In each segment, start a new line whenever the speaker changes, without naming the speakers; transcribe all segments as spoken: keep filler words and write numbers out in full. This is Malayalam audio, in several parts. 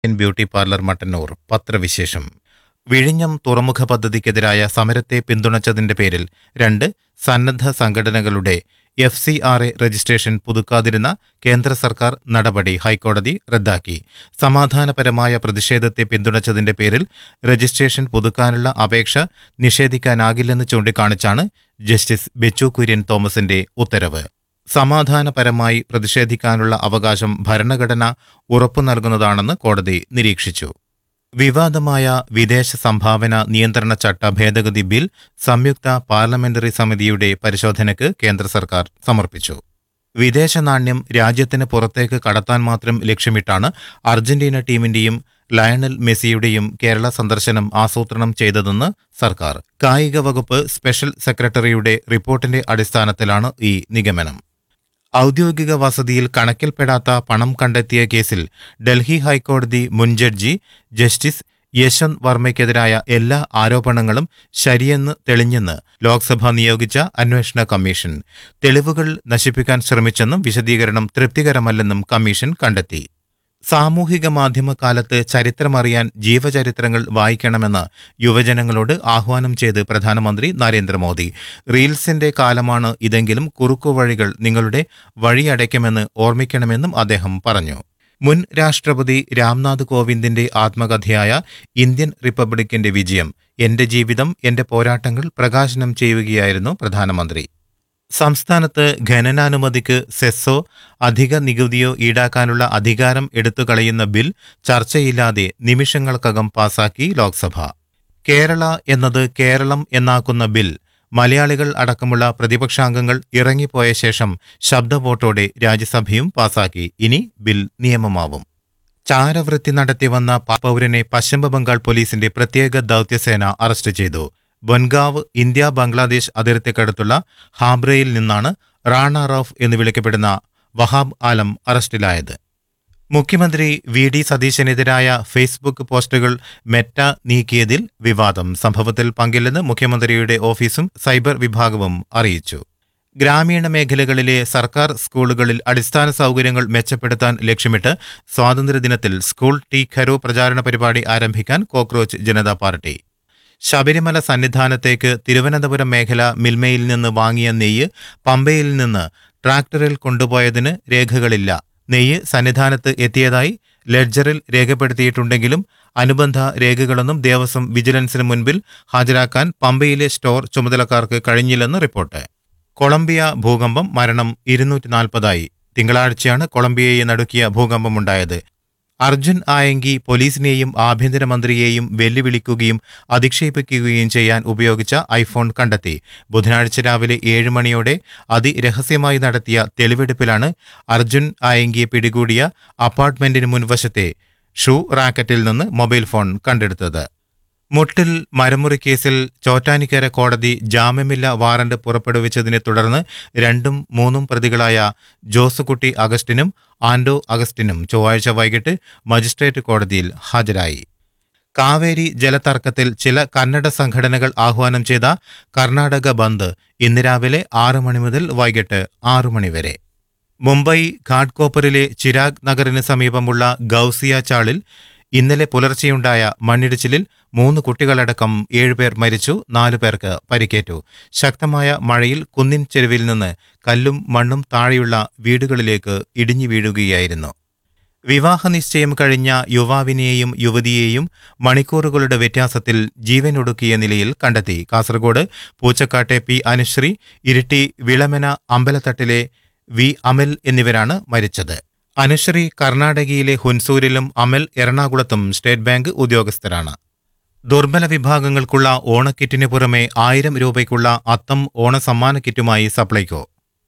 ബ്യൂട്ടി പാർലർ മട്ടന്നൂർ പത്രവിശേഷം. വിഴിഞ്ഞം തുറമുഖ പദ്ധതിക്കെതിരായ സമരത്തെ പിന്തുണച്ചതിന്റെ പേരിൽ രണ്ട് സന്നദ്ധ സംഘടനകളുടെ F C R A registration പുതുക്കാതിരുന്ന കേന്ദ്ര സർക്കാർ നടപടി ഹൈക്കോടതി റദ്ദാക്കി. സമാധാനപരമായ പ്രതിഷേധത്തെ പിന്തുണച്ചതിന്റെ പേരിൽ രജിസ്ട്രേഷൻ പുതുക്കാനുള്ള അപേക്ഷ നിഷേധിക്കാനാകില്ലെന്ന് ചൂണ്ടിക്കാണിച്ചാണ് ജസ്റ്റിസ് ബെച്ചു കുര്യൻ തോമസിന്റെ ഉത്തരവ്. സമാധാനപരമായി പ്രതിഷേധിക്കാനുള്ള അവകാശം ഭരണഘടന ഉറപ്പു നൽകുന്നതാണെന്ന് കോടതി നിരീക്ഷിച്ചു. വിവാദമായ വിദേശ സംഭാവന നിയന്ത്രണ ചട്ട ഭേദഗതി ബിൽ സംയുക്ത പാർലമെന്ററി സമിതിയുടെ പരിശോധനയ്ക്ക് കേന്ദ്ര സർക്കാർ സമർപ്പിച്ചു. വിദേശ നാണ്യം രാജ്യത്തിന് പുറത്തേക്ക് കടത്താൻ മാത്രം ലക്ഷ്യമിട്ടാണ് അർജന്റീന ടീമിന്റെയും ലയണൽ മെസ്സിയുടെയും കേരള സന്ദർശനം ആസൂത്രണം ചെയ്തതെന്ന് സർക്കാർ. കായിക വകുപ്പ് സ്പെഷ്യൽ സെക്രട്ടറിയുടെ റിപ്പോർട്ടിന്റെ അടിസ്ഥാനത്തിലാണ് ഈ നിഗമനം. ഔദ്യോഗിക വസതിയിൽ കണക്കിൽപ്പെടാത്ത പണം കണ്ടെത്തിയ കേസിൽ ഡൽഹി ഹൈക്കോടതി മുൻ ജഡ്ജി ജസ്റ്റിസ് യശ്വന്ത് വർമ്മയ്ക്കെതിരായ എല്ലാ ആരോപണങ്ങളും ശരിയെന്ന് തെളിഞ്ഞെന്ന് ലോക്സഭ നിയോഗിച്ച അന്വേഷണ കമ്മീഷൻ. തെളിവുകൾ നശിപ്പിക്കാൻ ശ്രമിച്ചെന്നും വിശദീകരണം തൃപ്തികരമല്ലെന്നും കമ്മീഷൻ കണ്ടെത്തി. സാമൂഹിക മാധ്യമകാലത്ത് ചരിത്രമറിയാൻ ജീവചരിത്രങ്ങൾ വായിക്കണമെന്ന് യുവജനങ്ങളോട് ആഹ്വാനം ചെയ്ത് പ്രധാനമന്ത്രി നരേന്ദ്രമോദി. റീൽസിന്റെ കാലമാണ് ഇതെങ്കിലും കുറുക്കുവഴികൾ നിങ്ങളുടെ വഴിയടയ്ക്കുമെന്ന് ഓർമ്മിക്കണമെന്നും അദ്ദേഹം പറഞ്ഞു. മുൻ രാഷ്ട്രപതി രാംനാഥ് കോവിന്ദിന്റെ ആത്മകഥയായ ഇന്ത്യൻ റിപ്പബ്ലിക്കിന്റെ വിജയം, എന്റെ ജീവിതം എന്റെ പോരാട്ടങ്ങൾ പ്രകാശനം ചെയ്യുകയായിരുന്നു പ്രധാനമന്ത്രി. സംസ്ഥാനത്ത് ഖനനാനുമതിക്ക് സെസ്സോ അധിക നികുതിയോ ഈടാക്കാനുള്ള അധികാരം എടുത്തുകളയുന്ന ബിൽ ചർച്ചയില്ലാതെ നിമിഷങ്ങൾക്കകം പാസാക്കി ലോക്സഭ. കേരള എന്നത് കേരളം എന്നാക്കുന്ന ബിൽ മലയാളികൾ അടക്കമുള്ള പ്രതിപക്ഷാംഗങ്ങൾ ഇറങ്ങിപ്പോയ ശേഷം ശബ്ദവോട്ടോടെ രാജ്യസഭയും പാസാക്കി. ഇനി ബിൽ നിയമമാവും. ചാരവൃത്തി നടത്തിവന്ന പൗരനെ പശ്ചിമബംഗാൾ പോലീസിന്റെ പ്രത്യേക ദൌത്യസേന അറസ്റ്റ് ചെയ്തു. ബൊൻഗാവ് ഇന്ത്യ ബംഗ്ലാദേശ് അതിർത്തിക്കടുത്തുള്ള ഹാബ്രയിൽ നിന്നാണ് റാണ റൌഫ് എന്ന് വിളിക്കപ്പെടുന്ന വഹാബ് ആലം അറസ്റ്റിലായത്. മുഖ്യമന്ത്രി വി ഡി സതീശനെതിരായ ഫേസ്ബുക്ക് പോസ്റ്റുകൾ മെറ്റ നീക്കിയതിൽ വിവാദം. സംഭവത്തിൽ പങ്കില്ലെന്ന് മുഖ്യമന്ത്രിയുടെ ഓഫീസും സൈബർ വിഭാഗവും അറിയിച്ചു. ഗ്രാമീണ മേഖലകളിലെ സർക്കാർ സ്കൂളുകളിൽ അടിസ്ഥാന സൗകര്യങ്ങൾ മെച്ചപ്പെടുത്താൻ ലക്ഷ്യമിട്ട് സ്വാതന്ത്ര്യദിനത്തിൽ സ്കൂൾ ടീ ഖരോ പ്രചാരണ പരിപാടി ആരംഭിക്കാൻ കോക്രോച്ച് ജനതാ പാർട്ടി. ശബരിമല സന്നിധാനത്തേക്ക് തിരുവനന്തപുരം മേഖല മിൽമയിൽ നിന്ന് വാങ്ങിയ നെയ്യ് പമ്പയിൽ നിന്ന് ട്രാക്ടറിൽ കൊണ്ടുപോയതിന് രേഖകളില്ല. നെയ്യ് സന്നിധാനത്ത് എത്തിയതായി ലെഡ്ജറിൽ രേഖപ്പെടുത്തിയിട്ടുണ്ടെങ്കിലും അനുബന്ധ രേഖകളൊന്നും ദേവസ്വം വിജിലൻസിന് മുൻപിൽ ഹാജരാക്കാൻ പമ്പയിലെ സ്റ്റോർ ചുമതലക്കാർക്ക് കഴിഞ്ഞില്ലെന്ന് റിപ്പോർട്ട്. കൊളംബിയ ഭൂകമ്പം, മരണം ഇരുന്നൂറ്റി നാൽപ്പതായി. തിങ്കളാഴ്ചയാണ് കൊളംബിയയെ നടുക്കിയ ഭൂകമ്പമുണ്ടായത്. അർജുൻ ആയങ്കി പോലീസിനെയും ആഭ്യന്തരമന്ത്രിയെയും വെല്ലുവിളിക്കുകയും അധിക്ഷേപിക്കുകയും ചെയ്യാൻ ഉപയോഗിച്ച ഐഫോൺ കണ്ടെത്തി. ബുധനാഴ്ച രാവിലെ ഏഴ് മണിയോടെ അതിരഹസ്യമായി നടത്തിയ തെളിവെടുപ്പിലാണ് അർജുൻ ആയങ്കിയെ പിടികൂടിയ അപ്പാർട്ട്മെന്റിന് മുൻവശത്തെ ഷൂ റാക്കറ്റിൽ നിന്ന് മൊബൈൽ ഫോൺ കണ്ടെടുത്തത്. മുട്ടിൽ മരമുറി കേസിൽ ചോറ്റാനിക്കര കോടതി ജാമ്യമില്ലാ വാറന്റ് പുറപ്പെടുവിച്ചതിനെ തുടർന്ന് രണ്ടും മൂന്നും പ്രതികളായ ജോസുകുട്ടി അഗസ്റ്റിനും ആൻഡോ അഗസ്റ്റിനും ചൊവ്വാഴ്ച വൈകിട്ട് മജിസ്ട്രേറ്റ് കോടതിയിൽ ഹാജരായി. കാവേരി ജലതർക്കത്തിൽ ചില കന്നഡ സംഘടനകൾ ആഹ്വാനം ചെയ്ത കർണാടക ബന്ദ് ഇന്ന് രാവിലെ ആറ് മണി മുതൽ വൈകിട്ട് ആറു മണിവരെ. മുംബൈ ഘാട്ട്കോപ്പറിലെ ചിരാഗ് നഗറിന് സമീപമുള്ള ഗൌസിയ ചാളിൽ ഇന്നലെ പുലർച്ചെയുണ്ടായ മണ്ണിടിച്ചിലിൽ മൂന്ന് കുട്ടികളടക്കം ഏഴുപേർ മരിച്ചു, നാലു പേർക്ക് പരിക്കേറ്റു. ശക്തമായ മഴയിൽ കുന്നിൻ ചെരുവിൽ നിന്ന് കല്ലും മണ്ണും താഴെയുള്ള വീടുകളിലേക്ക് ഇടിഞ്ഞു വീഴുകയായിരുന്നു. വിവാഹ നിശ്ചയം കഴിഞ്ഞ യുവാവിനെയും യുവതിയെയും മണിക്കൂറുകളുടെ വ്യത്യാസത്തിൽ ജീവനൊടുക്കിയ നിലയിൽ കണ്ടെത്തി. കാസർഗോഡ് പൂച്ചക്കാട്ടെ പി അനുശ്രീ, ഇരിട്ടി വിളമന അമ്പലത്തട്ടിലെ വി അമൽ എന്നിവരാണ് മരിച്ചത്. അനുശ്രീ കർണാടകയിലെ ഹുൻസൂരിലും അമൽ എറണാകുളത്തും സ്റ്റേറ്റ് ബാങ്ക് ഉദ്യോഗസ്ഥരാണ്. ദുർബല വിഭാഗങ്ങൾക്കുള്ള ഓണക്കിറ്റിന് പുറമെ ആയിരം രൂപയ്ക്കുള്ള അത്തം ഓണസമ്മാന കിറ്റുമായി സപ്ലൈകോ.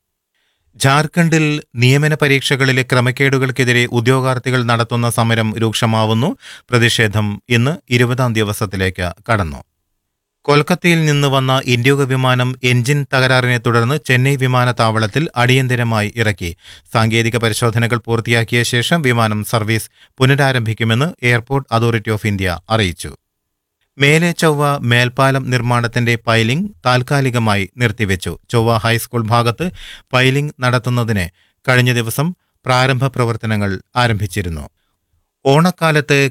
ജാർഖണ്ഡിൽ നിയമന പരീക്ഷകളിലെ ക്രമക്കേടുകൾക്കെതിരെ ഉദ്യോഗാർത്ഥികൾ നടത്തുന്ന സമരം രൂക്ഷമാവുന്നു. പ്രതിഷേധം ഇന്ന് ഇരുപതാം ദിവസത്തിലേക്ക് കടന്നു. കൊൽക്കത്തയിൽ നിന്ന് വന്ന ഇൻഡിഗോ വിമാനം എഞ്ചിൻ തകരാറിനെ തുടർന്ന് ചെന്നൈ വിമാനത്താവളത്തിൽ അടിയന്തരമായി ഇറക്കി. സാങ്കേതിക പരിശോധനകൾ പൂർത്തിയാക്കിയ ശേഷം വിമാനം service പുനരാരംഭിക്കുമെന്ന് airport authority of India അറിയിച്ചു. മേലെ ചൊവ്വ മേൽപ്പാലം നിർമ്മാണത്തിന്റെ പൈലിംഗ് താൽക്കാലികമായി നിർത്തിവെച്ചു. ചൊവ്വ ഹൈസ്കൂൾ ഭാഗത്ത് പൈലിംഗ് നടത്തുന്നതിന് കഴിഞ്ഞ ദിവസം പ്രാരംഭ പ്രവർത്തനങ്ങൾ ആരംഭിച്ചിരുന്നു. ഓണക്കാലത്ത്